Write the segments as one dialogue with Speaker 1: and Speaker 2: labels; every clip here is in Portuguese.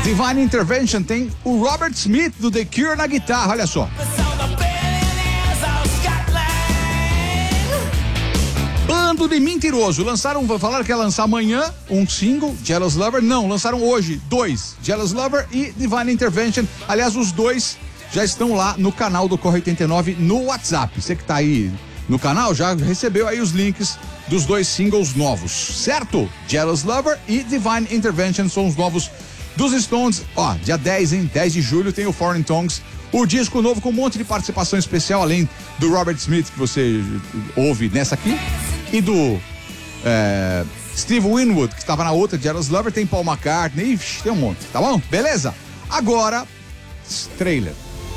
Speaker 1: Divine Intervention tem o Robert Smith do The Cure na guitarra, olha só. Bando de mentiroso, falaram que ia lançar amanhã um single, Jealous Lover, não, lançaram hoje 2, Jealous Lover e Divine Intervention, aliás os dois já estão lá no canal do Corre 89 no WhatsApp, você que tá aí no canal já recebeu aí os links dos 2 singles novos, certo? Jealous Lover e Divine Intervention são os novos dos Stones, ó, dia 10, hein, 10 de julho tem o Foreign Tongues, o disco novo com um monte de participação especial, além do Robert Smith que você ouve nessa aqui, e do Steve Winwood, que estava na outra, Jealous Lover, tem Paul McCartney, ixi, tem um monte, tá bom? Beleza? Agora, trailer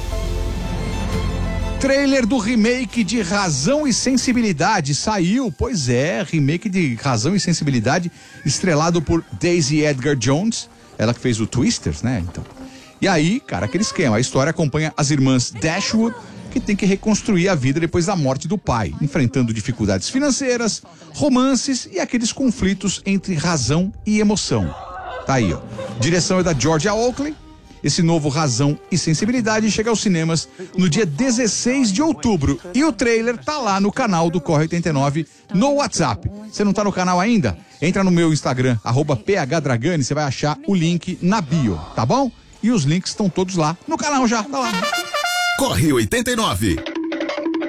Speaker 1: do remake de Razão e Sensibilidade saiu, pois é, remake de Razão e Sensibilidade, estrelado por Daisy Edgar Jones, ela que fez o Twisters, né? Então. E aí, cara, aquele esquema, a história acompanha as irmãs Dashwood, que tem que reconstruir a vida depois da morte do pai, enfrentando dificuldades financeiras, romances e aqueles conflitos entre razão e emoção. Tá aí, ó. Direção é da Georgia Oakley. Esse novo Razão e Sensibilidade chega aos cinemas no dia 16 de outubro. E o trailer tá lá no canal do Corre 89 no WhatsApp. Você não tá no canal ainda? Entra no meu Instagram, @phdragani, você vai achar o link na bio, tá bom? E os links estão todos lá no canal já, tá lá.
Speaker 2: Corre 89.